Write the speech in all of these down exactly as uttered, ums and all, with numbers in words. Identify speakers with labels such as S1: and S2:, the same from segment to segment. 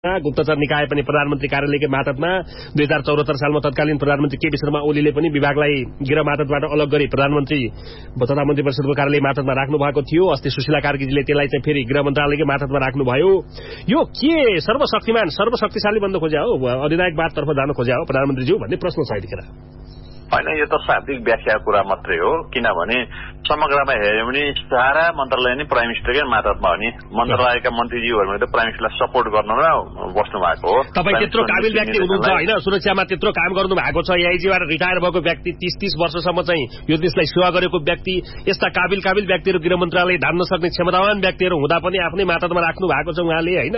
S1: गुप्तचर निकाय पनि प्रधानमन्त्री कार्यालयकै मातहतमा दुई हजार चौहत्तर सालमा तत्कालीन प्रधानमन्त्री केपी शर्मा ओलीले पनि विभागलाई गृह मातहतबाट अलग गरी प्रधानमन्त्री तथा मन्त्री परिषदको कार्यालय मातहतमा राख्नु भएको थियो। अस्ति सुशीला कार्कीजीले त्यसलाई चाहिँ फेरि गृह मन्त्रालयकै मातहतमा राख्नुभयो। यो के सर्वशक्तिमान सर्वशक्तिशाली बन्न खोज्या हो, अधिनायकवादतर्फ जान खोज्या हो प्रधानमन्त्रीज्यू भन्ने प्रश्न छ यतिखेर।
S2: होइन, यो त शाब्दिक व्याख्या कुरा मात्रै हो, किनभने समग्रमा हेर्यो भने सारा मन्त्रालय नै प्राइम मिनिस्टरकै मातहतमा हो नि। मन्त्रालयका मन्त्रीज्यूहरूले त प्राइम मिनिस्टरलाई सपोर्ट गर्न बस्नु भएको हो।
S1: तपाईँ त्यत्रो काबिल व्यक्ति हुनुहुन्छ होइन, सुरक्षामा त्यत्रो काम गर्नु भएको छ, एआइजीबाट रिटायर भएको व्यक्ति, तीस तीस वर्षसम्म चाहिँ यो देशलाई सेवा गरेको व्यक्ति, यस्ता काबिल काबिल व्यक्तिहरू गृह मन्त्रालय धान्न सक्ने क्षमतावान व्यक्तिहरू हुँदा पनि आफ्नै मातहतमा राख्नु भएको छ उहाँले होइन।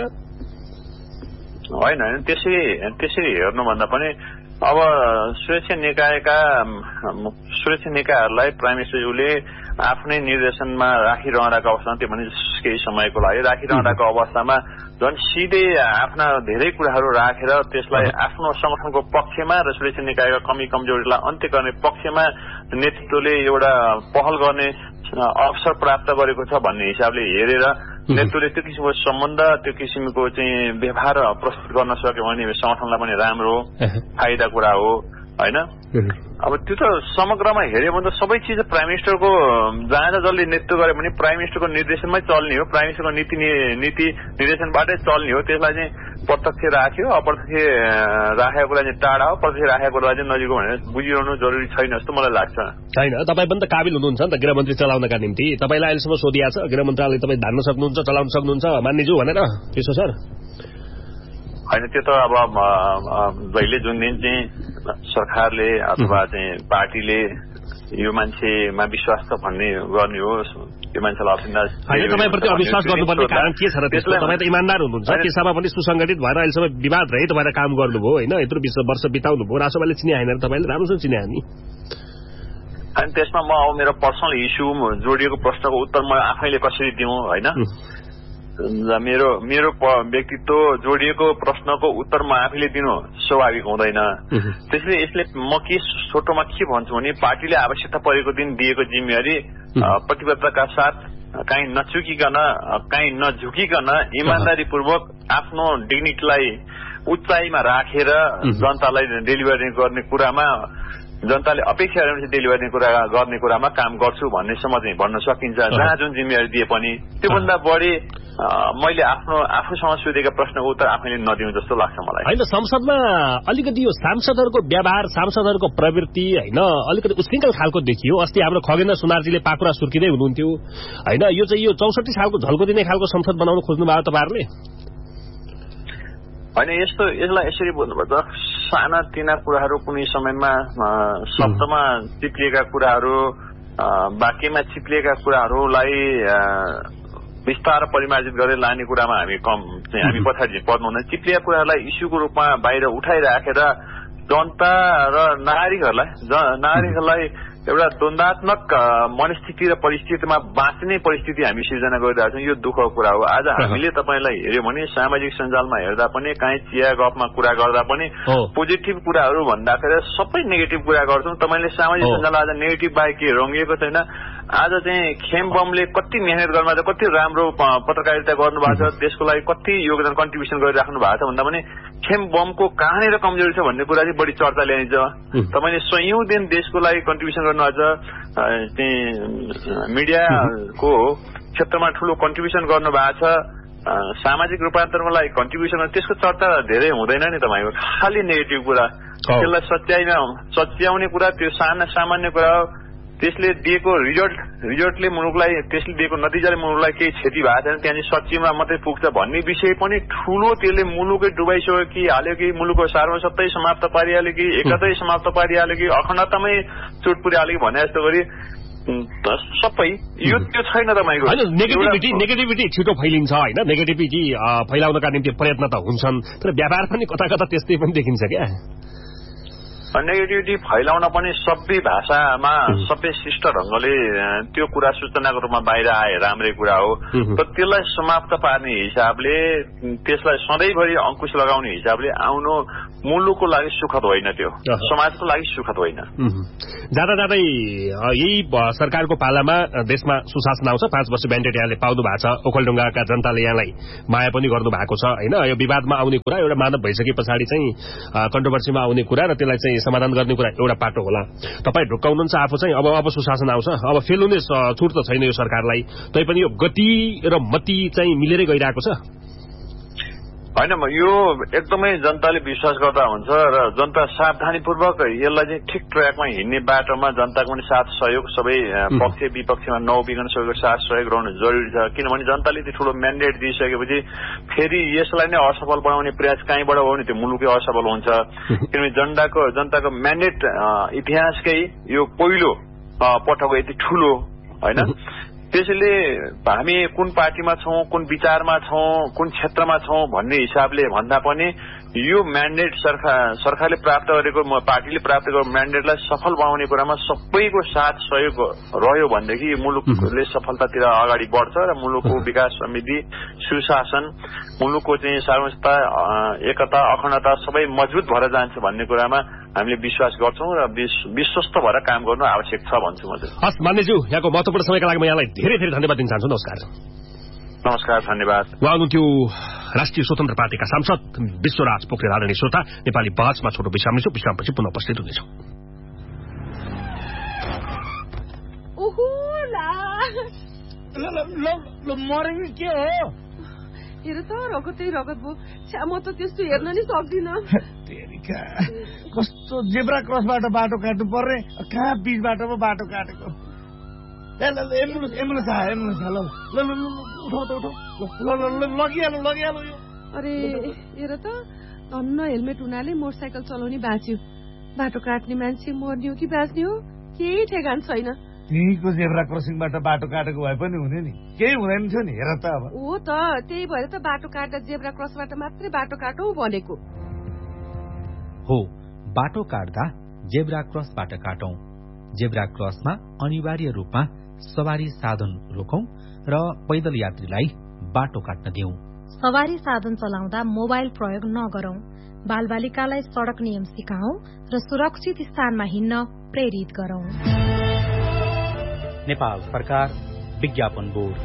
S2: होइन होइन त्यसरी त्यसरी हेर्नुभन्दा पनि अब सुरक्षा निकायका सुरक्षा निकायहरूलाई प्राइम मिनिस्टरज्यूले आफ्नै निर्देशनमा राखिरहँदाको अवस्थामा, त्यो भने केही समयको लागि राखिरहँदाको अवस्थामा झन् सिधै आफ्ना धेरै कुराहरू राखेर त्यसलाई आफ्नो संगठनको पक्षमा र सुरक्षा निकायका कमी कमजोरीलाई अन्त्य गर्ने पक्षमा नेतृत्वले एउटा पहल गर्ने अवसर प्राप्त गरेको छ भन्ने हिसाबले हेरेर नेतृत्वले त्यो किसिमको सम्बन्ध त्यो किसिमको चाहिँ व्यवहार प्रस्तुत गर्न सक्यो भने संगठनलाई पनि राम्रो फाइदा कुरा हो होइन। अब त्यो त समग्रमा हेऱ्यो भने त सबै चिज प्राइम मिनिस्टरको जहाँ जसले नेतृत्व गर्यो भने प्राइम मिनिस्टरको निर्देशनमै चल्ने हो, प्राइम मिनिस्टरको नीति नीति निर्देशनबाटै चल्ने हो। त्यसलाई चाहिँ प्रत्यक्ष राख्यो, अप्रत्यक्ष राखेको कुरा चाहिँ टाढा हो, प्रत्यक्ष राखेको कुरा चाहिँ नजिक हो भनेर बुझिरहनु जरुरी छैन जस्तो मलाई लाग्छ।
S1: छैन, तपाईँ पनि त काबिल हुनुहुन्छ नि त गृहमन्त्री चलाउनका निम्ति। तपाईँलाई अहिलेसम्म सोधिया छ गृह मन्त्रालय तपाईँ धान्न सक्नुहुन्छ, चलाउन सक्नुहुन्छ मान्यज्यू भनेर त्यसो सर?
S2: होइन, त्यो त अब जहिले जुन दिन चाहिँ सरकारले अथवा चाहिँ पार्टीले यो मान्छेमा विश्वास छ भन्ने गर्ने हो, त्यो मान्छेलाई
S1: होइन तपाईँप्रति अविश्वास गर्नुपर्ने कारण के छ र त्यसलाई? तपाईँ त इमान्दार हुनुहुन्छ, त्यसमा पनि सुसंगठित भएर अहिलेसम्म विवाद रहित भएर काम गर्नुभयो होइन, यत्रो बिस वर्ष बिताउनु भयो, रासोपाले चिने होइन, तपाईँले राम्रोसँग चिने नि।
S2: अनि त्यसमा म अब मेरो पर्सनल इस्यु जोडिएको प्रश्नको उत्तर म आफैले कसरी दिउँ होइन, मेरो मेरो व्यक्तित्व जोडिएको प्रश्नको उत्तर म आफैले दिनु स्वाभाविक हुँदैन। त्यसैले यसले म के छोटोमा के भन्छु भने पार्टीले आवश्यकता परेको दिन दिएको जिम्मेवारी प्रतिबद्धताका साथ कहीँ नचुकिकन कहीँ नझुकिकन इमान्दारीपूर्वक आफ्नो डिग्निटीलाई उचाइमा राखेर जनतालाई डेलिभरी गर्ने कुरामा, जनताले अपेक्षा गरेपछि डेलिभरी कुरा गर्ने कुरामा काम गर्छु भन्नेसम्म चाहिँ भन्न सकिन्छ। जहाँ जुन जिम्मेवारी दिए पनि त्योभन्दा बढी मैले आफ्नो आफूसँग सोधेका प्रश्नको उत्तर आफैले नदिउँ जस्तो लाग्छ मलाई।
S1: होइन, संसदमा अलिकति यो सांसदहरूको व्यवहार, सांसदहरूको प्रवृत्ति होइन अलिकति उस्किङ्कल खालको देखियो। अस्ति हाम्रो खगेन्द्र सुनारजीले पाखुरा सुर्किँदै हुनुहुन्थ्यो होइन, यो चाहिँ यो चौसठी सालको झल्को दिने खालको संसद बनाउन खोज्नु भयो तपाईँहरूले?
S2: होइन, यस्तो यसलाई यसरी बोल्नुपर्छ, साना तिना कुराहरू कुनै समयमा शब्दमा चिप्लिएका कुराहरू, वाक्यमा चिप्लिएका कुराहरूलाई विस्तार परिमार्जित गरेर लाने कुरामा हामी कम चाहिँ हामी पछाडि पर्नु हुँदैन। चिप्लिएका कुराहरूलाई इस्युको रूपमा बाहिर उठाइराखेर जनता र नागरिकहरूलाई नागरिकहरूलाई एउटा द्वन्दात्मक मनस्थिति र परिस्थितिमा बाँच्ने परिस्थिति हामी सिर्जना गरिरहेका छौँ। यो दुःखको कुरा हो। आज हामीले तपाईँलाई हेऱ्यो भने सामाजिक सञ्जालमा हेर्दा पनि, काहीँ चिया गफमा कुरा गर्दा पनि पोजिटिभ कुराहरू भन्दाखेरि सबै नेगेटिभ कुरा गर्छौँ। तपाईँले सामाजिक सञ्जाल आज नेगेटिभ बाहेक के रङ्गिएको छैन। आज चाहिँ खेम बमले कति मेहनत गर्नुभएको छ, कति राम्रो पत्रकारिता गर्नुभएको छ, देशको लागि कति योगदान कन्ट्रिब्युसन गरिराख्नु भएको छ भन्दा पनि खेम बमको कहाँनिर कमजोरी छ भन्ने कुरा चाहिँ बढी चर्चा ल्याइन्छ। तपाईँले सयौं दिन देशको लागि कन्ट्रिब्युसन गर्नुहुन्छ, चाहिँ मिडियाको क्षेत्रमा ठूलो कन्ट्रिब्युसन गर्नु भएको छ, सामाजिक रूपान्तरणको लागि कन्ट्रिब्युसन, त्यसको चर्चा धेरै हुँदैन नि तपाईँको, खालि नेगेटिभ कुरा। त्यसलाई सच्याइमा सच्याउने कुरा त्यो साना सामान्य कुरा हो। त्यसले दिएको रिजल्ट रिजल्टले मुलुकलाई, त्यसले दिएको नतिजाले मुलुकलाई केही क्षति भएको छैन, त्यहाँ चाहिँ सच्चीमा मात्रै पुग्छ भन्ने विषय पनि ठूलो, त्यसले मुलुकै डुबाइसक्यो कि हाल्यो कि मुलुकको सार्वसत्तै समाप्त पारिहाल्यो कि एकतै समाप्त पारिहाल्यो कि अखण्डतामै चोट पुर्याहाल्यो कि भने जस्तो गरी सबै यो त्यो छैन तपाईँको।
S1: नेगेटिभिटी नेगेटिभिटी छिटो फैलिन्छ होइन, नेगेटिभिटी फैलाउनका निम्ति प्रयत्न त हुन्छन्, तर व्यापार पनि कता कता त्यस्तै पनि देखिन्छ क्या।
S2: नेगेटिभिटी फैलाउन पनि सबै भाषामा सबै शिष्ट ढंगले त्यो कुरा सूचनाको रूपमा बाहिर आए राम्रै कुरा हो। तर त्यसलाई समाप्त पार्ने हिसाबले त्यसलाई सधैँभरि अंकुश लगाउने हिसाबले आउनु मुलुकको लागि सुखद होइन, त्यो समाजको लागि सुखद होइन।
S1: जाँदा जाँदै यही सरकारको पालामा देशमा सुशासन आउँछ। पाँच वर्ष ब्यान्डेड यहाँले पाउनु भएको छ, ओखलढुङ्गाका जनताले यहाँलाई माया पनि गर्नु भएको छ होइन। यो विवादमा आउने कुरा एउटा मानव भइसके पछाडि चाहिँ कन्ट्रोभर्सीमा आउने कुरा र त्यसलाई चाहिँ समाधान गर्ने कुरा एउटा पाटो होला। तपाईँ ढुक्काउनुहुन्छ आफू चाहिँ अब अब सुशासन आउँछ, अब फेल हुने छुट त छैन यो सरकारलाई, तैपनि यो गति र मति चाहिँ मिलेरै गइरहेको छ
S2: होइन। यो एकदमै जनताले विश्वास गर्दा हुन्छ र जनता सावधानीपूर्वक यसलाई चाहिँ ठिक ट्र्याकमा हिँड्ने बाटोमा जनताको पनि साथ सहयोग सबै पक्ष विपक्षमा नउबिकन सबैको साथ सहयोग रहनु जरुरी छ। किनभने जनताले त्यो ठूलो म्यान्डेट दिइसकेपछि फेरि यसलाई नै असफल बनाउने प्रयास कहीँबाट हो भने त्यो मुलुकै असफल हुन्छ। किनभने जनताको जनताको म्यान्डेट इतिहासकै यो पहिलो पटकको यति ठूलो होइन। त्यसैले हामी कुन पार्टीमा छौं, कुन विचारमा छौं, कुन क्षेत्रमा छौं भन्ने हिसाबले भन्दा पनि यो म्यान्डेट सरकार सरकारले प्राप्त गरेको पार्टीले प्राप्त गरेको म्यान्डेटलाई सफल बनाउने कुरामा सबैको साथ सहयोग रह्यो भनेदेखि मुलुकले सफलतातिर अगाडि बढ्छ र मुलुकको विकास समृद्धि सुशासन मुलुकको चाहिँ सार्वभौमिकता एकता अखण्डता सबै मजबुत भएर जान्छ भन्ने कुरामा हामीले विश्वास गर्छौं र विश्वस्त भएर काम गर्नु आवश्यक छ भन्छु म चाहिँ।
S1: हस् मान्यज्यू, यहाँको महत्त्वपूर्ण समयका लागि म यहाँलाई धेरै धेरै धन्यवाद दिन चाहन्छु। नमस्कार।
S2: नमस्कार, धन्यवाद।
S1: उहाँ हुनुहुन्थ्यो राष्ट्रिय स्वतन्त्र पार्टीका सांसद विश्वराज पोखरेल। आदरणीय श्रोता, नेपाली बहसमा छोटो विश्राम लिन्छौँ, विश्रामपछि पुनः उपस्थित हुनेछौँ।
S3: मरेको के हो?
S4: हेर त रगतै रगत भयो। म त त्यस्तो हेर्न नि सक्दिनँ।
S3: कस्तो जेब्रा क्रसबाट बाटो काट्नु पर्ने, कहाँ बीचबाट पो बाटो काटेको। एम्बुलेन्स एम्बुलेन्स आयो, एम्बुलेन्स आयो। ल ल ल उठाउ त उठाउ, ल ल ल लगिहाल्नु लगिहाल्नु यो।
S4: अरे हेर त, धन्न हेलमेट हुनाले मोटरसाइकल चलाउने बाँच्यो। बाटो काट्ने मान्छे मर्ने हो कि बाँच्ने हो केही ठेगान छैन।
S3: त्यहीको जेब्रा क्रसिङबाट बाटो काटेको भए पनि हुने नि, केही हुँदैन थियो नि। हेर त अब
S4: हो त, त्यही भएर त बाटो काट्दा जेब्रा क्रसबाट मात्रै बाटो काटौ भनेको
S5: हो। बाटो काट्दा जेब्रा क्रसबाट काटौं। जेब्रा क्रसमा अनिवार्य रूपमा सवारी साधन रोकौं र पैदल यात्रीलाई बाटो काट्न दिउँ।
S6: सवारी साधन चलाउँदा मोबाइल प्रयोग नगरौं। बालबालिकालाई सड़क नियम सिकाउँ र सुरक्षित स्थानमा हिँड्न प्रेरित गरौं।
S5: नेपाल सरकार, विज्ञापन बोर्ड।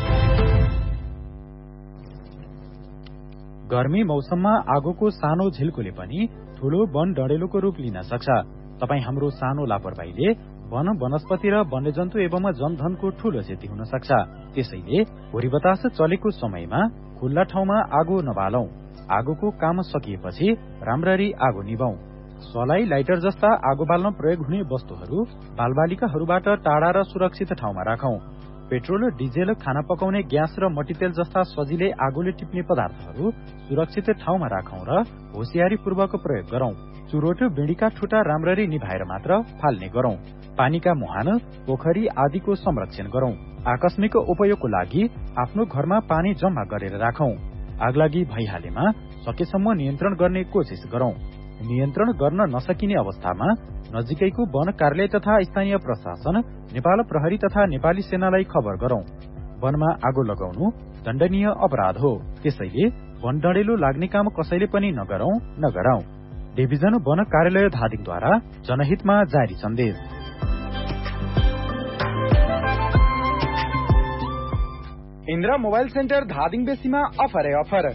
S7: गर्मी मौसममा आगोको सानो झिल्कोले पनि ठूलो वन डढेलोको रूप लिन सक्छ। तपाई हाम्रो सानो लापरवाहीले वन वनस्पति र वन्यजन्तु एवं जनधनको ठूलो क्षति हुन सक्छ। त्यसैले भोरी बतास चलेको समयमा खुल्ला ठाउँमा आगो नबालौं। आगोको काम सकिएपछि राम्ररी आगो निभाउँ। सलाई, लाइटर जस्ता आगो बाल्न प्रयोग हुने वस्तुहरू बालबालिकाहरूबाट टाढा र सुरक्षित ठाउँमा राखौं। पेट्रोल, डिजेल, खाना पकाउने ग्यास र मट्टीतेल जस्ता सजिलै आगोले टिप्ने पदार्थहरू सुरक्षित ठाउँमा राखौं र होशियारीपूर्वक प्रयोग गरौं। चुरोट, बिँडीका ठुटा राम्ररी निभाएर मात्र फाल्ने गरौं। पानीका मुहान, पोखरी आदिको संरक्षण गरौं। आकस्मिक उपयोगको लागि आफ्नो घरमा पानी जम्मा गरेर राखौं। आगलागी भइहालेमा सकेसम्म नियन्त्रण गर्ने कोसिस गरौं। नियन्त्रण गर्न नसकिने अवस्थामा नजिकैको वन कार्यालय तथा स्थानीय प्रशासन, नेपाल प्रहरी तथा नेपाली सेनालाई खबर गरौं। वनमा आगो लगाउनु दण्डनीय अपराध हो। त्यसैले वन डढेलो लाग्ने काम कसैले पनि नगरौं नगराउँ। डिभिजन वन कार्यालय धादिङद्वारा जनहितमा जारी सन्देश।
S8: इन्द्र मोबाइल सेन्टर धादिङ बेसीमा अफर है अफर।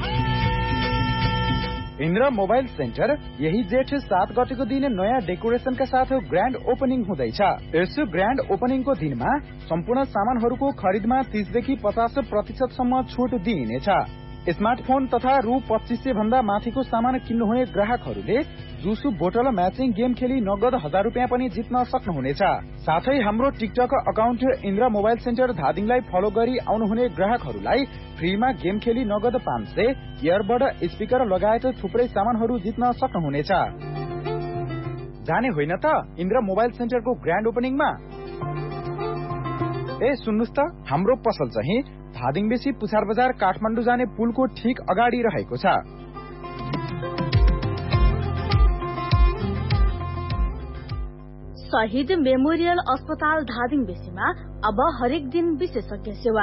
S8: इन्द्र मोबाइल सेन्टर यही जेठ सात गतेको दिन नयाँ डेकोरेसनका साथ ग्रान्ड ओपनिङ हुँदैछ। यस ग्रान्ड ओपनिङको दिनमा सम्पूर्ण सामानहरूको खरिदमा तीसदेखि पचास प्रतिशतसम्म छुट दिइनेछ। स्मार्टफोन तथा रु पच्चीस सय भन्दा माथिको सामान किन्नुहुने ग्राहकहरूले जुसु बोतल म्याचिङ गेम खेली नगद हजार रुपियाँ पनि जित्न सक्नुहुनेछ। साथै हाम्रो TikTok account Indra mobile centre धादिङलाई follow गरी आउनुहुने ग्राहकहरूलाई फ्रीमा गेम खेली नगद पाँच सय, इयरबड, स्पिकर लगायत थुप्रै सामानहरू जित्न सक्नुहुनेछ। जाने होइन त इन्द्र मोबाइल सेन्टरको ग्रान्ड ओपनिङमा? ए सुन्नुस् त, हाम्रो पसल चाहिँ धादिङ बेसी पुछार बजार काठमाडौँ जाने पुलको ठीक अगाडि रहेको छ।
S9: शहीद मेमोरियल अस्पताल धादिङ बेसीमा अब हरेक दिन विशेषज्ञ सेवा।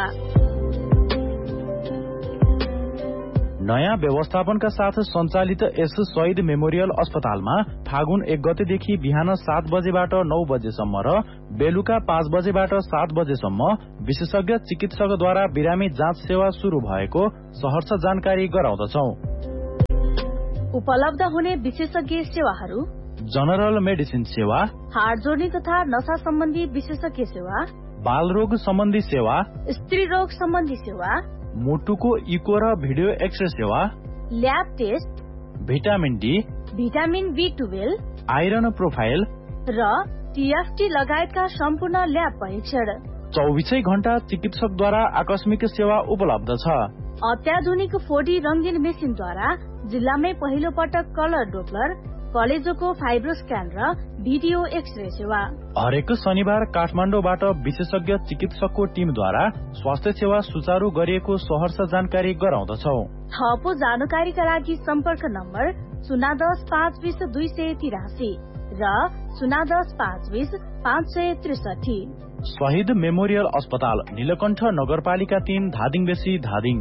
S7: नयाँ व्यवस्थापनका साथ सञ्चालित यस शहीद मेमोरियल अस्पतालमा फागुन एक गतेदेखि बिहान सात बजेबाट नौ बजेसम्म र बेलुका पाँच बजेबाट सात बजेसम्म विशेषज्ञ चिकित्सकद्वारा बिरामी जाँच सेवा शुरू भएको सहर्ष जानकारी गराउँदछौ।
S9: उपलब्ध हुने विशेषज्ञ सेवाहरू:
S7: जनरल मेडिसिन सेवा,
S9: हाड जोड्ने तथा नशा सम्बन्धी विशेषज्ञ सेवा,
S7: बालरोग सम्बन्धी सेवा,
S9: स्त्री रोग सम्बन्धी सेवा,
S7: मुटुको इको र भिडियो एक्सरे सेवा,
S9: lab test,
S7: vitamin D,
S9: vitamin be twelve,
S7: iron profile
S9: र टीएफटी लगायतका सम्पूर्ण ल्याब परीक्षण।
S7: चौबिसै घण्टा चिकित्सकद्वारा आकस्मिक सेवा उपलब्ध छ।
S9: अत्याधुनिक फोर डी रंगीन मेसिनद्वारा जिल्लामै पहिलो पटक कलर डोप्लर, कलेजोको फाइब्रो स्क्यान र भिडियो एक्सरे सेवा।
S7: हरेक शनिबार काठमाडौँबाट विशेषज्ञ चिकित्सकको टिमद्वारा स्वास्थ्य सेवा सुचारू गरिएको सहर्ष जानकारी गराउँदछौ।
S9: थप जानकारीका लागि सम्पर्क नम्बर शून्य दस पाँच बीस दुई सय तिरासी र शून्य दस पाँच बीस पाँच सय त्रिसठी।
S7: शहीद मेमोरियल अस्पताल नीलकण्ठ नगरपालिका तीन धादिङ बेसी धादिङ।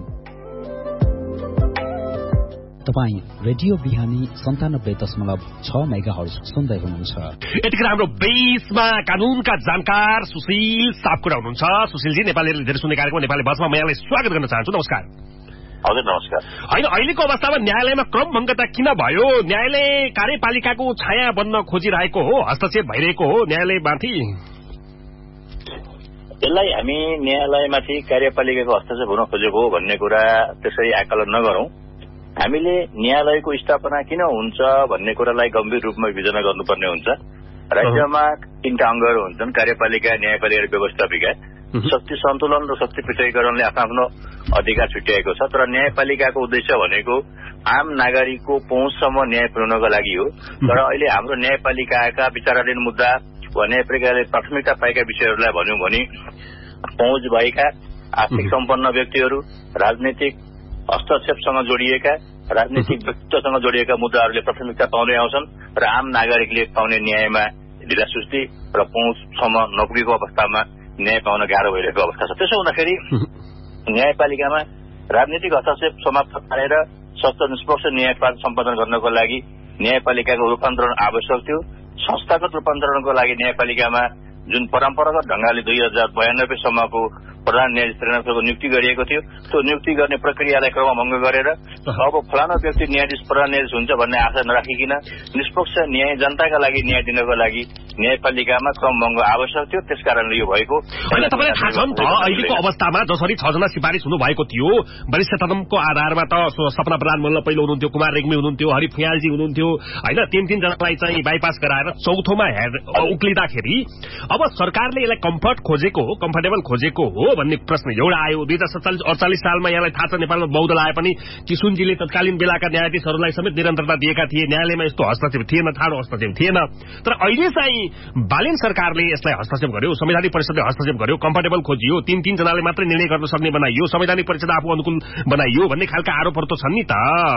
S10: तपाईँ रेडियो बिहानी सन्तानब्बे दशमलव छ मेगा हर्ज सुन्दै हुनुहुन्छ।
S1: यतिखेर हाम्रो बेसमा कानूनका जानकार सुशील सापकोटा हुनुहुन्छ। सुशीलजी, नेपालीले धेरै सुन्ने कार्यक्रम नेपाली भाषामा म यहाँलाई स्वागत गर्न चाहन्छु। नमस्कार।
S2: हजुर नमस्कार।
S1: होइन, अहिलेको अवस्थामा न्यायालयमा क्रमभङ्गता किन भयो? न्यायालय कार्यपालिकाको छाया बन्न खोजिरहेको हो, हस्तक्षेप भइरहेको हो न्यायालयमाथि?
S2: यसलाई हामी न्यायालयमाथि कार्यपालिकाको हस्तक्षेप हुन खोजेको हो भन्ने कुरा त्यसरी आकलन नगरौं। हामीले न्यायालयको स्थापना किन हुन्छ भन्ने कुरालाई गम्भीर रूपमा विवेचना गर्नुपर्ने हुन्छ। राज्यमा तीनटा अङ्गहरू हुन्छन्, कार्यपालिका, न्यायपालिका र व्यवस्थापिका। शक्ति सन्तुलन र शक्ति पृथकीकरणले आफ्नो आफ्नो अधिकार छुट्याएको छ, तर न्यायपालिकाको उद्देश्य भनेको आम नागरिकको पहुँचसम्म न्याय पुर्याउनको लागि हो। तर अहिले हाम्रो न्यायपालिकाका विचाराधीन मुद्दा वा न्यायपालिकाले प्राथमिकता पाएका विषयहरूलाई भन्यौं भने पहुँच भएका आर्थिक सम्पन्न व्यक्तिहरू, राजनीतिक हस्तक्षेपसँग जोडिएका, राजनीतिक व्यक्तित्वसँग जोडिएका मुद्दाहरूले प्राथमिकता पाउँदै आउँछन् र आम नागरिकले पाउने न्यायमा ढिलासुस्ती र पहुँचसम्म नपुगेको अवस्थामा न्याय पाउन गाह्रो भइरहेको अवस्था छ। त्यसो हुँदाखेरि न्यायपालिकामा राजनीतिक हस्तक्षेप समाप्त पारेर स्वस्थ निष्पक्ष न्याय सम्पादन गर्नको लागि न्यायपालिकाको रूपान्तरण आवश्यक थियो। संस्थागत रूपान्तरणको लागि न्यायपालिकामा जुन परम्परागत ढंगले दुई हजार बयानब्बे सम्मको प्रधान न्यायाधीश ट्रिब्युनलको नियुक्ति गरिएको थियो, त्यो नियुक्ति गर्ने प्रक्रियालाई क्रमभङ्ग गरेर अब फलाना व्यक्ति न्यायाधीश प्रधान न्यायाधीश हुन्छ भन्ने आशा नराखिकन निष्पक्ष न्याय जनताका लागि न्याय दिनको लागि न्यायपालिकामा क्रमभङ्ग आवश्यक थियो। त्यसकारणले यो भएको।
S1: तपाईँलाई थाहा छ नि त, अहिलेको अवस्थामा जसरी छजना सिफारिस हुनु भएको थियो, वरिष्ठतमको आधारमा त सपना प्रधान मल्ल पहिलो हुनुहुन्थ्यो, कुमार रेग्मी हुनुहुन्थ्यो, हरि फुयालजी हुनुहुन्थ्यो, होइन, तीन तीनजनालाई चाहिँ बाइपास गराएर चौथोमा उक्लिँदाखेरि अब सरकारले यसलाई कम्फर्ट खोजेको हो, कम्फर्टेबल खोजेको हो भन्ने प्रश्न एउटा आयो। दुई हजार सत्तालिस अडचालिस सालमा यहाँलाई थाहा छ नेपालमा बहुदल आए पनि किशुनजीले तत्कालीन बेलाका न्यायाधीशहरूलाई समेत निरन्तरता दिएका थिए। न्यायालयमा यस्तो हस्तक्षेप थिएन, ठाडो हस्तक्षेप थिएन। तर अहिले चाहिँ बालेन सरकारले यसलाई हस्तक्षेप गर्यो, संवैधानिक परिषदले हस्तक्षेप गर्यो, कम्फर्टेबल खोजियो, तीन तीन जनाले मात्रै निर्णय गर्न सक्ने बनाइयो, संवैधानिक परिषद आफू अनुकूल बनाइयो भन्ने खालका आरोपहरू त छन् नि त।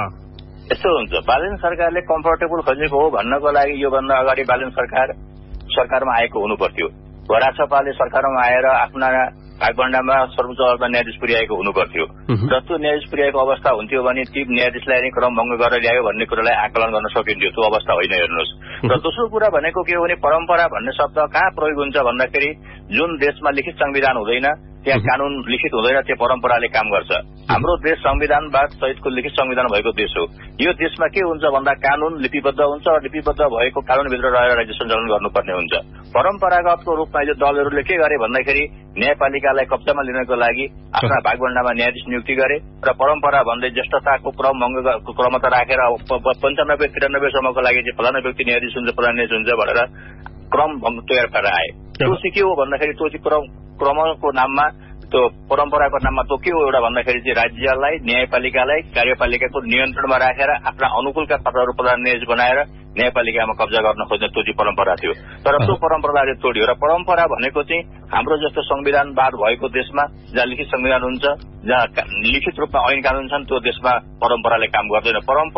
S2: यस्तो हुन्छ, बालेन सरकारले कम्फर्टेबल खोजेको हो भन्नको लागि योभन्दा अगाडि बालेन सरकार सरकारमा आएको हुनु पर्थ्यो। राजसभाले सरकारमा आएर आफ्ना भागभण्डामा सर्वोच्च अदालतमा न्यायाधीश पुर्याएको हुनु पर्थ्यो र त्यो न्यायाधीश पुर्याएको अवस्था हुन्थ्यो भने ती न्यायाधीशलाई नै क्रमभङ्ग गरेर ल्यायो भन्ने कुरालाई आकलन गर्न सकिन्थ्यो। त्यो अवस्था होइन, हेर्नुहोस्। र दोस्रो कुरा भनेको के हो भने परम्परा भन्ने शब्द कहाँ प्रयोग हुन्छ भन्दाखेरि जुन देशमा लिखित संविधान हुँदैन, त्यहाँ कानून लिखित हुँदैन, त्यो परम्पराले काम गर्छ। हाम्रो देश संविधानवाद सहितको लिखित संविधान भएको देश हो। यो देशमा के हुन्छ भन्दा कानून लिपिबद्ध हुन्छ र लिपिबद्ध भएको कानूनभित्र रहेर राज्य सञ्चालन गर्नुपर्ने हुन्छ। परम्परागतको रूपमा यो दलहरूले के गरे भन्दाखेरि न्यायपालिकालाई कब्जामा लिनको लागि आफ्ना भागभण्डामा न्यायाधीश नियुक्ति गरे र परम्परा भन्दै ज्येष्ठताको क्रमभङ्गको क्रमता राखेर पञ्चानब्बे तिरानब्बे सम्मको लागि चाहिँ फलाना व्यक्ति न्यायाधीश हुन्छ, प्रधान न्यायाधीश हुन्छ भनेर क्रमभङ्ग तयार पारेर आए। त्यो चाहिँ के हो भन्दाखेरि त्यो चाहिँ क्रम क्रमको नाममा, त्यो परम्पराको नाममा त्यो के हो एउटा भन्दाखेरि चाहिँ राज्यलाई, न्यायपालिकालाई कार्यपालिकाको नियन्त्रणमा राखेर आफ्ना अनुकूलका पात्रहरू प्रधान न्यायाधीश बनाएर न्यायपालिकामा कब्जा गर्न खोज्ने त्यो चाहिँ परम्परा थियो। तर त्यो परम्पराले तोड्यो र परम्परा भनेको चाहिँ हाम्रो जस्तो संविधानवाद भएको देशमा जहाँ लिखित संविधान हुन्छ, जहाँ लिखित रूपमा ऐन कानून छन्, त्यो देशमा परम्पराले काम गर्दैन। परम्परा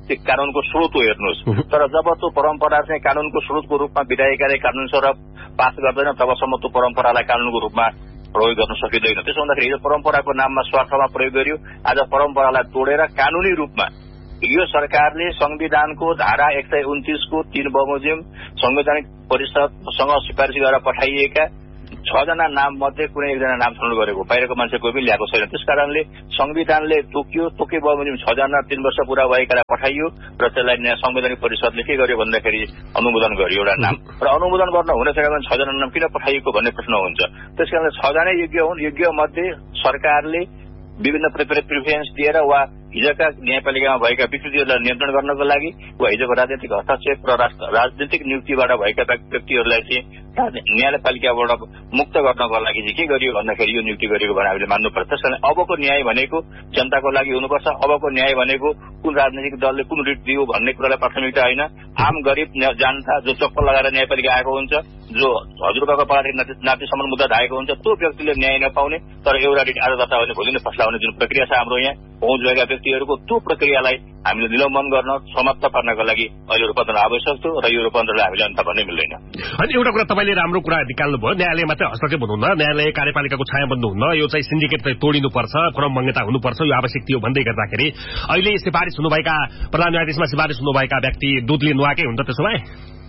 S11: त्यो कानूनको स्रोत हो हेर्नुहोस्। तर जब त्यो परम्परा चाहिँ कानूनको स्रोतको रूपमा विधायिकाले कानून स्वरूप पास गर्दैन तबसम्म त्यो परम्परालाई कानूनको रूपमा प्रयोग गर्न सकिँदैन। त्यसो हुँदाखेरि हिजो परम्पराको नाममा स्वार्थमा प्रयोग गर्यो, आज परम्परालाई तोडेर कानूनी रूपमा यो सरकारले संविधानको धारा एक सय उन्तिसको तीन बमोजिम संवैधानिक परिषदसँग सिफारिस गरेर पठाइएका छजना नाम मध्ये कुनै एकजना नाम छनौट गरेको बाहिरको मान्छे कोही पनि ल्याएको छैन। त्यस कारणले संविधानले तोकियो, तोके बमोजिम छजना तीन वर्ष पूरा भएकालाई पठाइयो र त्यसलाई नयाँ संवैधानिक परिषदले के गर्यो भन्दाखेरि अनुमोदन गर्यो एउटा नाम, र अनुमोदन गर्न हुन सकेका भने छजना नाम किन पठाइएको भन्ने प्रश्न हुन्छ। त्यस कारणले छजना योग्य हुन्, योग्य मध्ये सरकारले विभिन्न प्रिफरेन्स दिएर वा हिजोका न्यायपालिकामा भएका विकृतिहरूलाई नियन्त्रण गर्नको लागि वा हिजोको राजनीतिक हस्तक्षेप र राजनीतिक नियुक्तिबाट भएका व्यक्तिहरूलाई चाहिँ न्यायपालिकाबाट मुक्त गर्नको लागि चाहिँ के गरियो भन्दाखेरि यो नियुक्ति गरिएको भने हामीले मान्नुपर्छ। त्यस कारण अबको न्याय भनेको जनताको लागि हुनुपर्छ। अबको न्याय भनेको कुन राजनीतिक दलले कुन रिट दियो भन्ने कुरालाई प्राथमिकता होइन, आम गरिब जनता जो चप्पल लगाएर न्यायपालिका आएको हुन्छ, जो हजुरबाको पार्टी नातिसम्म मुद्दा धाएको हुन्छ, त्यो व्यक्तिले न्याय नपाउने तर एउटा रिट आज दर्ता भने भोलि नै फस्लाउने जुन प्रक्रिया छ हाम्रो यहाँ पहुँच भएका व्यक्तिहरूको, त्यो प्रक्रियालाई हामीले निलम्बन गर्न समाप्त पार्नको लागि अहिले रूपान्तरण आवश्यक थियो र यो रूपान्तरणलाई हामीले अन्त भन्नै मिल्दैन।
S1: अनि एउटा कुरा तपाईँले राम्रो कुरा निकाल्नु भयो, न्यायालयमा चाहिँ हस्तक्षेप हुनुहुन्न, न्यायालय कार्यपालिकाको छाया बन्नुहुन्न, यो चाहिँ सिन्डिकेट चाहिँ तोडिनुपर्छ, क्रमभङ्गता हुनुपर्छ, यो आवश्यक थियो भन्दै गर्दाखेरि अहिले सिफारिस हुनुभएका प्रधान न्यायाधीशमा सिफारिस हुनुभएका व्यक्ति दुधले नुहाकै हुन्छ त्यसो भए?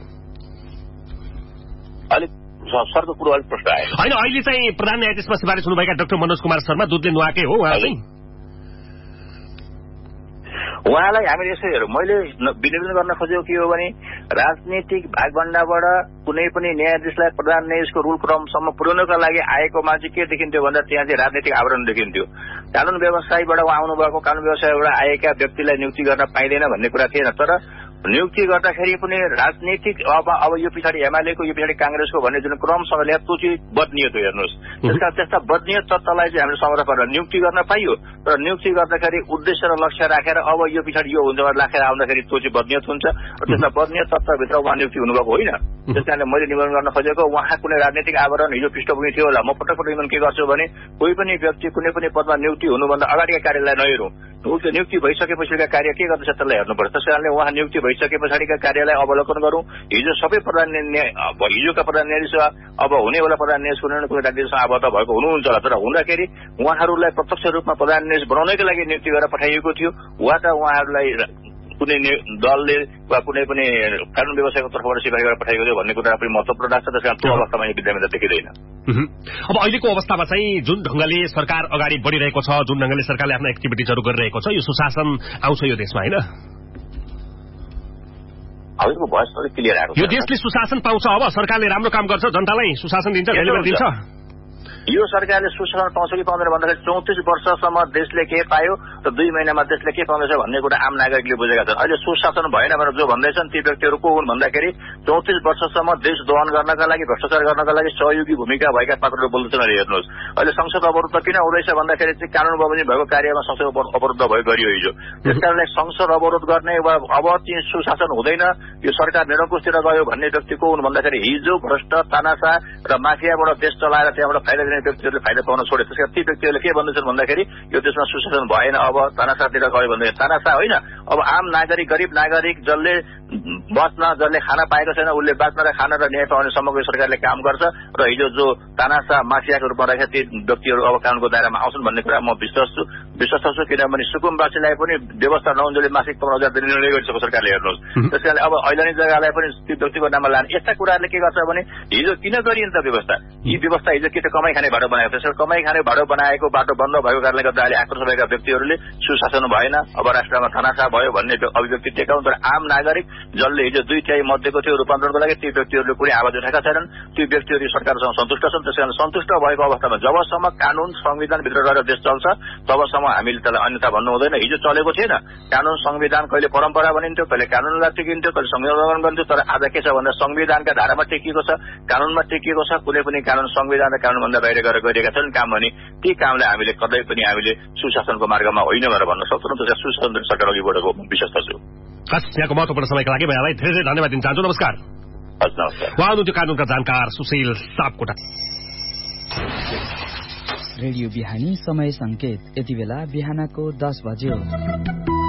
S11: अलिक सरको कुरो अलिक प्रश्न आयो
S1: होइन, अहिले चाहिँ प्रधान न्यायाधीशमा सिफारिस हुनुभएका डाक्टर मनोज कुमार शर्मा दुधले नुहाकै हो उहाँ चाहिँ?
S11: उहाँलाई हामीले यसो हेरौँ, मैले विनियोजन गर्न खोजेको के हो भने राजनीतिक भागभण्डाबाट कुनै पनि न्यायाधीशलाई प्रधान न्यायाधीशको रूल क्रमसम्म पुर्याउनका लागि आएकोमा चाहिँ के देखिन्थ्यो भन्दा त्यहाँ चाहिँ राजनीतिक आवरण देखिन्थ्यो। कानून व्यवसायीबाट उहाँ आउनुभएको कानून व्यवसायबाट आएका व्यक्तिलाई नियुक्ति गर्न पाइँदैन भन्ने कुरा थिएन। तर नियुक्ति गर्दाखेरि पनि राजनीतिक अब अब यो पछाडि एमालेको यो पछाडि कांग्रेसको भन्ने जुन क्रमसँग ल्याए त्यो चाहिँ बदनियत हो हेर्नुहोस्। त्यसका त्यस्ता बदनियत तत्त्वलाई चाहिँ हामीले समाप्त गरेर नियुक्ति गर्न पाइयो, तर नियुक्ति गर्दाखेरि उद्देश्य र लक्ष्य राखेर अब यो पछाडि यो हुन्छ भनेर राखेर आउँदाखेरि त्यो चाहिँ बदनियत हुन्छ र त्यसमा बदनियत तत्त्वभित्र उहाँ नियुक्ति हुनुभएको होइन। त्यस कारणले मैले निवेदन गर्न खोजेको उहाँ कुनै राजनीतिक आवरण हिजो पृष्ठभूमि थियो होला। म पटक पटक निवेदन के गर्छु भने कोही पनि व्यक्ति कुनै पनि पदमा नियुक्ति हुनुभन्दा अगाडिका कार्यलाई नहेरौँ, नियुक्ति भइसकेपछिका कार्य के गर्दैछ त्यसलाई हेर्नुपर्छ। त्यस कारणले उहाँ नियुक्ति भइसके पछाडिका कार्यलाई अवलोकन गरौँ। हिजो सबै प्रधान हिजोका प्रधान न्यायाधीश अब हुनेवाला प्रधान न्यायाधीश कुनै न कुनै राज्यसँग आबद्ध भएको हुनुहुन्छ होला, तर हुँदाखेरि उहाँहरूलाई प्रत्यक्ष रूपमा प्रधान न्यायाधीश बनाउनैको लागि नियुक्ति गरेर पठाइएको थियो वा त उहाँहरूलाई कुनै दलले वा कुनै पनि कानून व्यवसायको तर्फबाट सिफारिस गरेर पठाइएको थियो भन्ने कुरा पनि महत्त्वपूर्ण लाग्छ। त्यस कारण त्यो अवस्थामा विद्यामन्त्र देखिँदैन।
S1: अब अहिलेको अवस्थामा चाहिँ जुन ढंगले सरकार अगाडि बढिरहेको छ, जुन ढंगले सरकारले आफ्ना एक्टिभिटिजहरू गरिरहेको छ, यो सुशासन आउँछ यो देशमा होइन?
S11: हजुरको भोइस अलिक क्लियर आएको छ।
S1: यो देशले सुशासन पाउँछ अब? सरकारले राम्रो काम गर्छ, जनतालाई सुशासन दिन्छ, डेलिभर दिन्छ?
S11: यो सरकारले सुशासन पाउँछ कि पाउँदैन भन्दाखेरि चौतिस वर्षसम्म देशले के पायो र दुई महिनामा देशले के पाउँदैछ भन्ने कुरा आम नागरिकले बुझेका छन्। अहिले सुशासन भएन भनेर जो भन्दैछन् ती व्यक्तिहरू को हुन् भन्दाखेरि चौतिस वर्षसम्म देश दोहन गर्नका लागि भ्रष्टाचार गर्नका लागि सहयोगी भूमिका भएका पात्रहरू बोल्दैछन्। अहिले हेर्नुहोस्, अहिले संसद अवरुद्ध किन हुँदैछ भन्दाखेरि चाहिँ कानून बमोजिम भएको कार्यमा संसद अवरुद्ध भयो गरियो हिजो। त्यस कारणले संसद अवरोध गर्ने वा अब चाहिँ सुशासन हुँदैन, यो सरकार निरङ्कुशतिर गयो भन्ने व्यक्ति को हुन् भन्दाखेरि हिजो भ्रष्ट तानासा र माफियाबाट देश चलाएर त्यहाँबाट फाइदा दिने व्यक्तिहरूले फाइदा पाउन छोडे। त्यसका ती व्यक्तिहरूले के भन्दैछन् भन्दाखेरि यो देशमा सुशासन भएन, अब तानासातिर गयो भने तानासा होइन, अब आम नागरिक गरिब नागरिक जसले बस्न जसले खाना पाएको छैन उसले बाँच्न र खाना र न्याय पाउने सम्मको सरकारले काम गर्छ र हिजो जो तानासा माफियाको रूपमा रहेका ती व्यक्तिहरू अब कानूनको दायरामा आउँछन् भन्ने कुरा म विश्वास छु विश्वास छु किनभने सुकुमवासीलाई पनि व्यवस्था नहुँदाले मासिक पन्ध्र हजार दिने निर्णय गरिसक्यो सरकारले। हेर्नुहोस्, त्यस कारणले अब ऐलानी जग्गालाई पनि ती व्यक्तिको नाममा लाने यस्ता कुराहरूले के गर्छ भने हिजो किन गरिन्छ त व्यवस्था, यी व्यवस्था हिजो के त कमाई खाने बाटो बनाएको, त्यसरी कमाई खाने बाटो बनाएको बाटो बन्द भएको कारणले गर्दा अहिले आक्रोश भएका व्यक्तिहरूले सुशासन भएन, अब राष्ट्रमा तानासा भयो भन्ने अभिव्यक्ति देखाउन्। तर आम नागरिक जसले हिजो दुई तिहाई मध्येको थियो रूपान्तरणको लागि ती व्यक्तिहरूले कुनै आवाज उठाएका छैनन्, ती व्यक्तिहरू सरकारसँग सन्तुष्ट छन्। त्यसकारण सन्तुष्ट भएको अवस्थामा जबसम्म कानून संविधानभित्र रहेर देश चल्छ तबसम्म हामीले त्यसलाई अन्यथा भन्नु हुँदैन। हिजो चलेको थिएन, कानून संविधान कहिले परम्परा बनिन्थ्यो, कहिले कानूनलाई टिकिन्थ्यो, कहिले संविधान बन्थ्यो। तर आज के छ भन्दा संविधानका धारामा टिकिएको छ, कानूनमा टिकिएको छ, कुनै पनि कानून संविधान र कानूनभन्दा बाहिर गएर गरिएका छन् काम भने ती कामलाई हामीले कतै पनि हामीले सुशासनको मार्गमा होइन भनेर भन्न सक्छौँ। त्यसका सुशासन सरकार अघि बढेको विश्वास छु।
S1: हस्, यहाँको महत्त्वपूर्ण समयको लागि भइहाल्यो, धेरै धेरै धन्यवाद दिन चाहन्छु। नमस्कार।
S11: हस्, नमस्कार।
S1: उहाँ हुनुहुन्थ्यो कानूनका जानकार सुशील सापकोटा।
S10: रेडियो बिहानी समय संकेत यति बेला बिहानको दस बज्यो।